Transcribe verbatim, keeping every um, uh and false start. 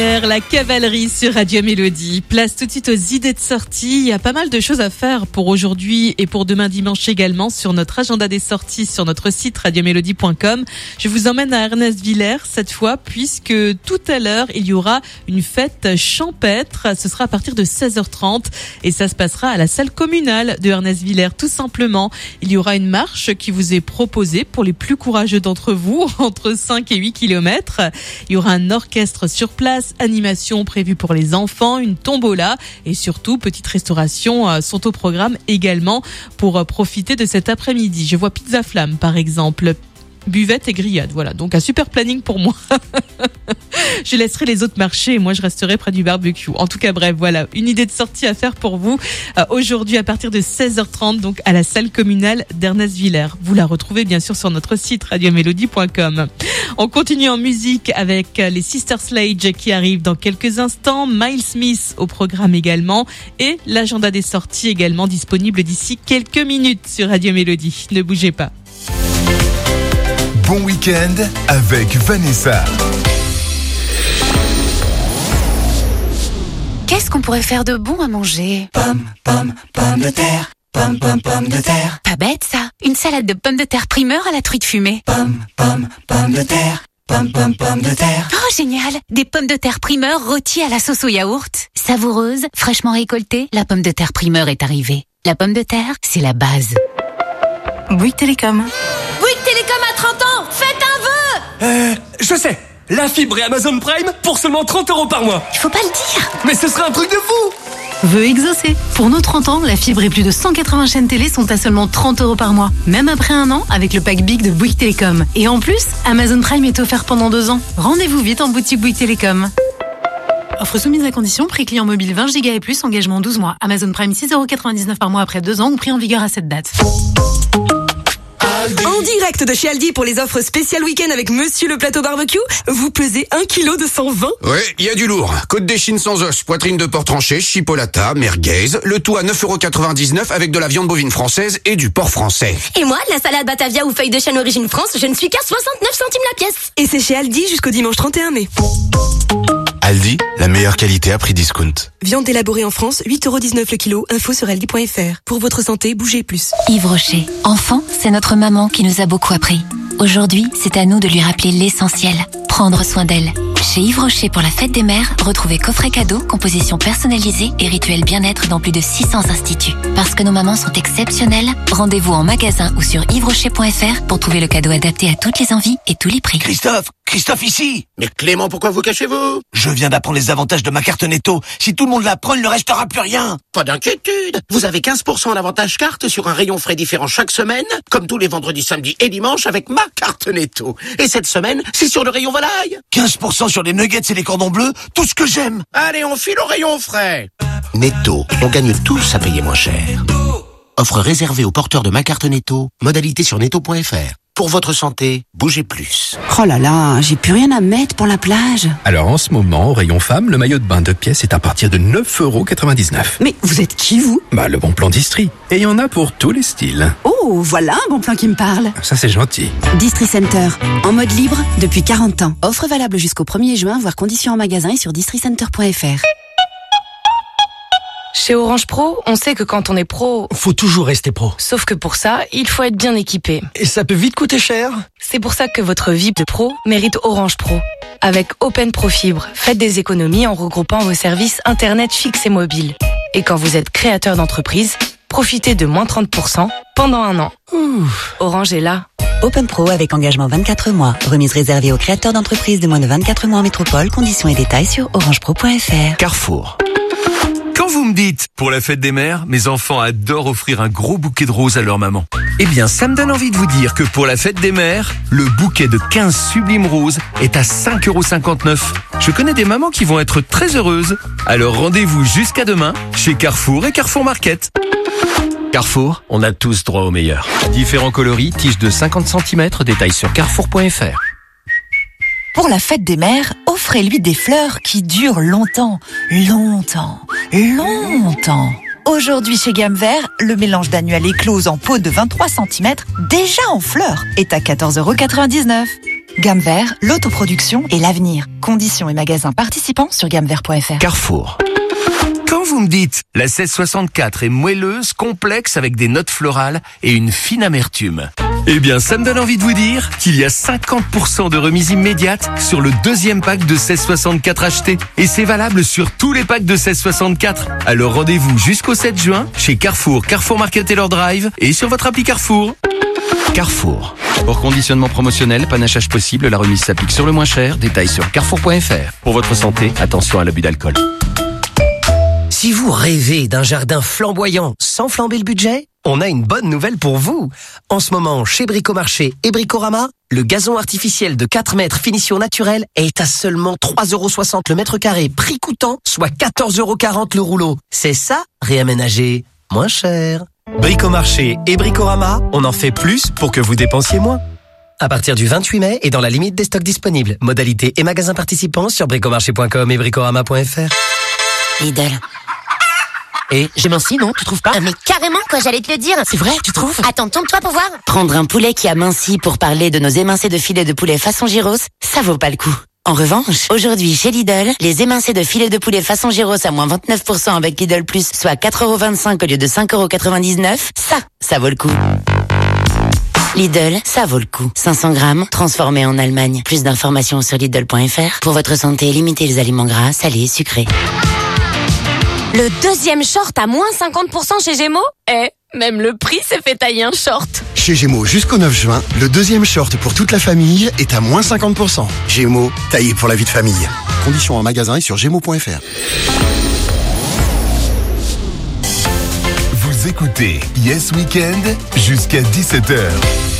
La cavalerie sur Radio Mélodie. Place tout de suite aux idées de sortie. Il y a pas mal de choses à faire pour aujourd'hui et pour demain dimanche également sur notre agenda des sorties sur notre site radio mélodie point com. Je vous emmène à Ernest-Villers cette fois puisque tout à l'heure il y aura une fête champêtre. Ce sera à partir de seize heures trente et ça se passera à la salle communale de Ernest-Villers tout simplement. Il y aura une marche qui vous est proposée pour les plus courageux d'entre vous entre cinq et huit kilomètres. Il y aura un orchestre sur place, animation prévue pour les enfants, une tombola et surtout petite restauration euh, sont au programme également pour euh, profiter de cet après-midi. Je vois Pizza Flamme par exemple, buvette et grillade. Voilà, donc un super planning pour moi. Je laisserai les autres marcher et moi je resterai près du barbecue. En tout cas, bref, voilà, une idée de sortie à faire pour vous euh, aujourd'hui à partir de seize heures trente, donc à la salle communale d'Ernest-Villers. Vous la retrouvez bien sûr sur notre site radio mélodie point com. On continue en musique avec les Sister Sledge qui arrivent dans quelques instants, Miles Smith au programme également et l'agenda des sorties également disponible d'ici quelques minutes sur Radio Mélodie. Ne bougez pas. Bon week-end avec Vanessa. Qu'est-ce qu'on pourrait faire de bon à manger? Pommes, pommes, pommes de terre. Pommes, pommes, pommes de terre. Pas bête ça. Une salade de pommes de terre primeur à la truite fumée. Pommes, pommes, pommes de terre. Pommes, pommes, pommes de terre. Oh génial. Des pommes de terre primeur rôties à la sauce au yaourt. Savoureuse, fraîchement récoltée, la pomme de terre primeur est arrivée. La pomme de terre, c'est la base. Bouygues Télécom. Bouygues Télécom à trente ans. Faites un vœu. Euh, je sais. La fibre et Amazon Prime pour seulement trente euros par mois. Il faut pas le dire. Mais ce serait un truc de fou. Vœu exaucé. Pour nos trente ans, la fibre et plus de cent quatre-vingts chaînes télé sont à seulement trente euros par mois. Même après un an, avec le pack Big de Bouygues Télécom. Et en plus, Amazon Prime est offert pendant deux ans. Rendez-vous vite en boutique Bouygues Télécom. Offre soumise à condition, prix client mobile vingt gigas et plus, engagement douze mois. Amazon Prime six euros quatre-vingt-dix-neuf par mois après deux ans ou prix en vigueur à cette date. En direct de chez Aldi pour les offres spéciales week-end avec Monsieur le Plateau Barbecue, vous pesez un kilo de cent vingt. Ouais, il y a du lourd. Côte d'échine sans os, poitrine de porc tranché, chipolata, merguez, le tout à neuf euros quatre-vingt-dix-neuf avec de la viande bovine française et du porc français. Et moi, la salade Batavia ou feuille de chêne origine France, je ne suis qu'à soixante-neuf centimes la pièce. Et c'est chez Aldi jusqu'au dimanche trente et un mai. Aldi, la meilleure qualité à prix discount. Viande élaborée en France, huit euros dix-neuf le kilo. Info sur aldi point fr. Pour votre santé, bougez plus. Yves Rocher. Enfant, c'est notre maman qui nous a beaucoup appris. Aujourd'hui, c'est à nous de lui rappeler l'essentiel. Prendre soin d'elle. Chez Yves Rocher pour la fête des mères, retrouvez coffret cadeau, composition personnalisée et rituel bien-être dans plus de six cents instituts. Parce que nos mamans sont exceptionnelles, rendez-vous en magasin ou sur yves rocher point fr pour trouver le cadeau adapté à toutes les envies et tous les prix. Christophe, Christophe ici. Mais Clément, pourquoi vous cachez-vous? Je viens d'apprendre les avantages de ma carte Netto. Si tout le monde la prend, il ne restera plus rien. Pas d'inquiétude. Vous avez quinze pour cent d'avantage carte sur un rayon frais différent chaque semaine, comme tous les vendredis, samedis et dimanches avec ma carte Netto. Et cette semaine, c'est sur le rayon volaille. quinze pour cent sur les nuggets et les cordons bleus, tout ce que j'aime. Allez, on file au rayon frais. Netto, on gagne tous à payer moins cher. Offre réservée aux porteurs de ma carte Netto, modalité sur netto point fr. Pour votre santé, bougez plus. Oh là là, j'ai plus rien à mettre pour la plage. Alors en ce moment, au rayon femme, le maillot de bain de pièces est à partir de neuf euros quatre-vingt-dix-neuf. Mais vous êtes qui, vous? Bah, le bon plan d'Istrie. Et il y en a pour tous les styles. Oh, voilà un bon plan qui me parle. Ça, c'est gentil. Distri Center, en mode libre depuis quarante ans. Offre valable jusqu'au premier juin, voire conditions en magasin et sur distri center point fr. Chez Orange Pro, on sait que quand on est pro... Faut toujours rester pro. Sauf que pour ça, il faut être bien équipé. Et ça peut vite coûter cher. C'est pour ça que votre vie de pro mérite Orange Pro. Avec Open Pro Fibre, faites des économies en regroupant vos services Internet fixes et mobiles. Et quand vous êtes créateur d'entreprise, profitez de moins trente pour cent pendant un an. Ouh. Orange est là. Open Pro avec engagement vingt-quatre mois. Remise réservée aux créateurs d'entreprises de moins de vingt-quatre mois en métropole. Conditions et détails sur orange pro point fr. Carrefour. Quand vous me dites, pour la fête des mères, mes enfants adorent offrir un gros bouquet de roses à leur maman. Eh bien, ça me donne envie de vous dire que pour la fête des mères, le bouquet de quinze sublimes roses est à cinq euros cinquante-neuf. Je connais des mamans qui vont être très heureuses. Alors rendez-vous jusqu'à demain chez Carrefour et Carrefour Market. Carrefour, on a tous droit au meilleur. Différents coloris, tiges de cinquante centimètres, détails sur carrefour point fr. Pour la fête des mères, offrez-lui des fleurs qui durent longtemps, longtemps, longtemps. Aujourd'hui chez Gamme Vert, le mélange d'annuel éclose en pot de vingt-trois centimètres, déjà en fleurs, est à quatorze euros quatre-vingt-dix-neuf. Gamme Vert, l'autoproduction et l'avenir. Conditions et magasins participants sur gamme vert point f r. Carrefour. Quand vous me dites la seize soixante-quatre est moelleuse, complexe avec des notes florales et une fine amertume, eh bien ça me donne envie de vous dire qu'il y a cinquante pour cent de remise immédiate sur le deuxième pack de seize soixante-quatre acheté. Et c'est valable sur tous les packs de seize soixante-quatre. Alors rendez-vous jusqu'au sept juin chez Carrefour, Carrefour Market Taylor Drive et sur votre appli Carrefour. Carrefour. Pour conditionnement promotionnel, panachage possible, la remise s'applique sur le moins cher. Détails sur carrefour point f r. Pour votre santé, attention à l'abus d'alcool. Si vous rêvez d'un jardin flamboyant sans flamber le budget, on a une bonne nouvelle pour vous. En ce moment, chez Bricomarché et Bricorama, le gazon artificiel de quatre mètres finition naturelle est à seulement trois euros soixante le mètre carré, prix coûtant, soit quatorze euros quarante le rouleau. C'est ça, réaménager moins cher. Bricomarché et Bricorama, on en fait plus pour que vous dépensiez moins. À partir du vingt-huit mai et dans la limite des stocks disponibles. Modalités et magasins participants sur bricomarché point com et bricorama point f r. Lidl. Et j'ai minci, non? Tu trouves pas? Ah mais carrément quoi, j'allais te le dire. C'est vrai, tu trouves? Attends, tourne-toi pour voir. Prendre un poulet qui a minci pour parler de nos émincés de filet de poulet façon gyros, ça vaut pas le coup. En revanche, aujourd'hui chez Lidl, les émincés de filet de poulet façon gyros à moins vingt-neuf pour cent avec Lidl Plus, soit quatre euros vingt-cinq au lieu de cinq euros quatre-vingt-dix-neuf, ça, ça vaut le coup. Lidl, ça vaut le coup. cinq cents grammes, transformé en Allemagne. Plus d'informations sur Lidl point f r. Pour votre santé, limitez les aliments gras, salés, sucrés. Le deuxième short à moins cinquante pour cent chez Gémeaux? Eh, même le prix s'est fait tailler un short. Chez Gémeaux, jusqu'au neuf juin, le deuxième short pour toute la famille est à moins cinquante pour cent. Gémeaux, taillé pour la vie de famille. Conditions en magasin et sur gémeaux point f r. Vous écoutez Yes Weekend jusqu'à dix-sept heures.